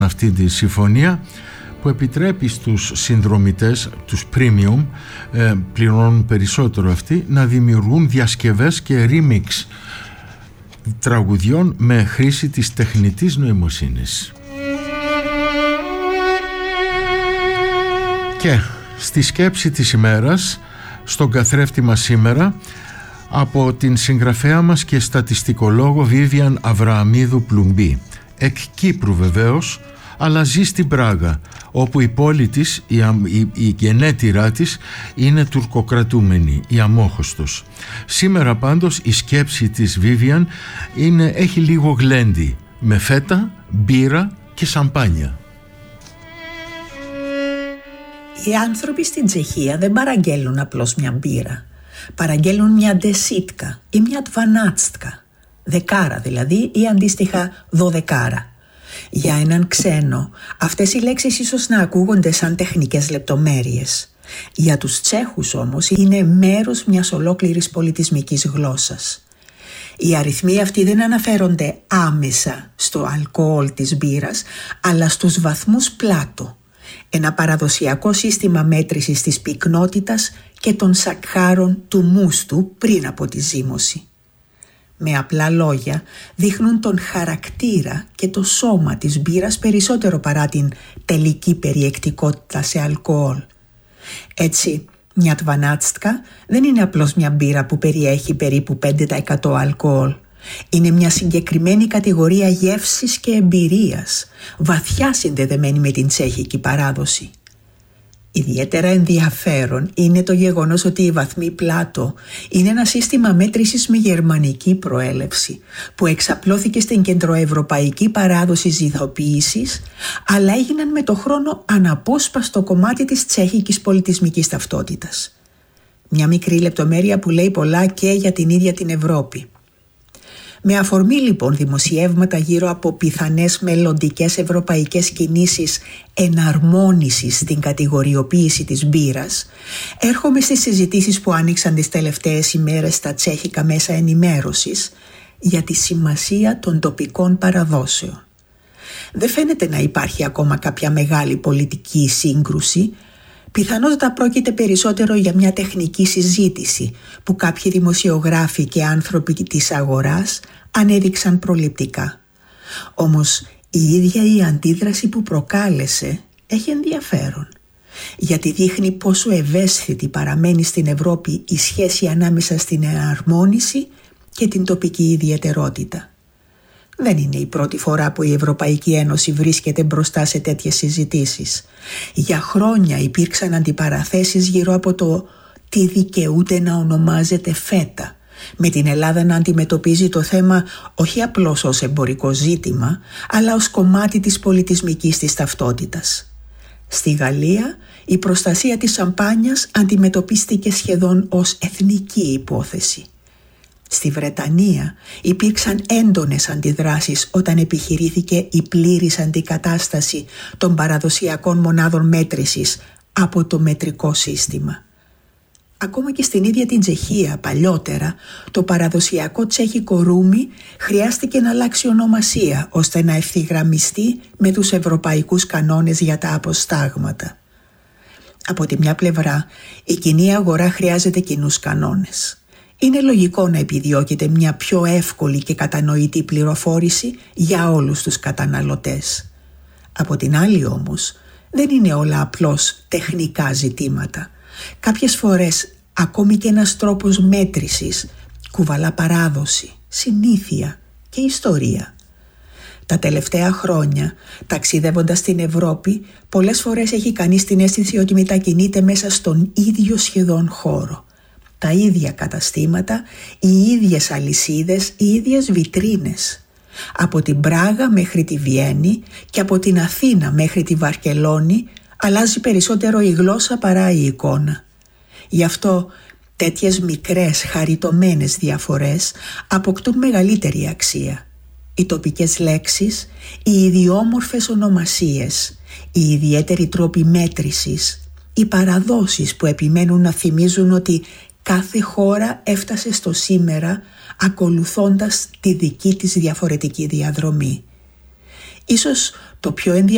αυτή τη συμφωνία που επιτρέπει στους συνδρομητές, τους premium, πληρώνουν περισσότερο αυτοί, να δημιουργούν διασκευές και remix τραγουδιών με χρήση της τεχνητής νοημοσύνης. Και στη σκέψη της ημέρας, στον καθρέφτη μας σήμερα, από την συγγραφέα μας και στατιστικολόγο Βίβιαν Αβρααμίδου Πλουμπή, εκ Κύπρου βεβαίως, αλλά ζει στην Πράγα, όπου η πόλη της, η γενέτειρά της είναι τουρκοκρατούμενη, η Αμόχωστος. Σήμερα πάντως η σκέψη της Βίβιαν έχει λίγο γλέντι, με φέτα, μπύρα και σαμπάνια. Οι άνθρωποι στην Τσεχία δεν παραγγέλνουν απλώς μια μπύρα. Παραγγέλνουν μια ντεσίτκα ή μια τβανάτστκα, δεκάρα δηλαδή, ή αντίστοιχα δωδεκάρα. Για έναν ξένο, αυτές οι λέξεις ίσως να ακούγονται σαν τεχνικές λεπτομέρειες. Για τους Τσέχους όμως είναι μέρος μιας ολόκληρης πολιτισμικής γλώσσας. Οι αριθμοί αυτοί δεν αναφέρονται άμεσα στο αλκοόλ της μπύρας, αλλά στους βαθμούς πλάτο. Ένα παραδοσιακό σύστημα μέτρησης της πυκνότητας και των σακχάρων του μούστου πριν από τη ζύμωση. Με απλά λόγια δείχνουν τον χαρακτήρα και το σώμα της μπύρας περισσότερο παρά την τελική περιεκτικότητα σε αλκοόλ. Έτσι, μια τβανάτστκα δεν είναι απλώς μια μπύρα που περιέχει περίπου 5% αλκοόλ. Είναι μια συγκεκριμένη κατηγορία γεύσης και εμπειρίας, βαθιά συνδεδεμένη με την τσέχικη παράδοση. Ιδιαίτερα ενδιαφέρον είναι το γεγονός ότι η βαθμή πλάτο είναι ένα σύστημα μέτρησης με γερμανική προέλευση που εξαπλώθηκε στην κεντροευρωπαϊκή παράδοση ζυθοποίησης, αλλά έγιναν με το χρόνο αναπόσπαστο κομμάτι της τσέχικης πολιτισμικής ταυτότητας. Μια μικρή λεπτομέρεια που λέει πολλά και για την ίδια την Ευρώπη. Με αφορμή λοιπόν δημοσιεύματα γύρω από πιθανές μελλοντικές ευρωπαϊκές κινήσεις εναρμόνισης στην κατηγοριοποίηση της μπύρας, έρχομαι στις συζητήσεις που άνοιξαν τις τελευταίες ημέρες στα τσέχικα μέσα ενημέρωσης για τη σημασία των τοπικών παραδόσεων. Δεν φαίνεται να υπάρχει ακόμα κάποια μεγάλη πολιτική σύγκρουση. Πιθανότατα πρόκειται περισσότερο για μια τεχνική συζήτηση που κάποιοι δημοσιογράφοι και άνθρωποι της αγοράς ανέδειξαν προληπτικά. Όμως η ίδια η αντίδραση που προκάλεσε έχει ενδιαφέρον, γιατί δείχνει πόσο ευαίσθητη παραμένει στην Ευρώπη η σχέση ανάμεσα στην εναρμόνιση και την τοπική ιδιαιτερότητα. Δεν είναι η πρώτη φορά που η Ευρωπαϊκή Ένωση βρίσκεται μπροστά σε τέτοιες συζητήσεις. Για χρόνια υπήρξαν αντιπαραθέσεις γύρω από το τι δικαιούται να ονομάζεται φέτα, με την Ελλάδα να αντιμετωπίζει το θέμα όχι απλώς ως εμπορικό ζήτημα, αλλά ως κομμάτι της πολιτισμικής της ταυτότητας. Στη Γαλλία η προστασία της σαμπάνιας αντιμετωπίστηκε σχεδόν ως εθνική υπόθεση. Στη Βρετανία υπήρξαν έντονες αντιδράσεις όταν επιχειρήθηκε η πλήρης αντικατάσταση των παραδοσιακών μονάδων μέτρησης από το μετρικό σύστημα. Ακόμα και στην ίδια την Τσεχία παλιότερα, το παραδοσιακό τσέχικο ρούμι χρειάστηκε να αλλάξει ονομασία ώστε να ευθυγραμμιστεί με τους ευρωπαϊκούς κανόνες για τα αποστάγματα. Από τη μια πλευρά, η κοινή αγορά χρειάζεται κοινούς κανόνες. Είναι λογικό να επιδιώκεται μια πιο εύκολη και κατανοητή πληροφόρηση για όλους τους καταναλωτές. Από την άλλη όμως, δεν είναι όλα απλώς τεχνικά ζητήματα. Κάποιες φορές ακόμη και ένας τρόπος μέτρησης κουβαλά παράδοση, συνήθεια και ιστορία. Τα τελευταία χρόνια, ταξιδεύοντας στην Ευρώπη, πολλές φορές έχει κανείς την αίσθηση ότι μετακινείται μέσα στον ίδιο σχεδόν χώρο. Τα ίδια καταστήματα, οι ίδιες αλυσίδες, οι ίδιες βιτρίνες. Από την Πράγα μέχρι τη Βιέννη και από την Αθήνα μέχρι τη Βαρκελόνη αλλάζει περισσότερο η γλώσσα παρά η εικόνα. Γι' αυτό τέτοιες μικρές χαριτωμένες διαφορές αποκτούν μεγαλύτερη αξία. Οι τοπικές λέξεις, οι ιδιόμορφες ονομασίες, οι ιδιαίτεροι τρόποι μέτρησης, οι παραδόσεις που επιμένουν να θυμίζουν ότι κάθε χώρα έφτασε στο σήμερα ακολουθώντας τη δική της διαφορετική διαδρομή. Ίσως το πιο ενδιαφέρον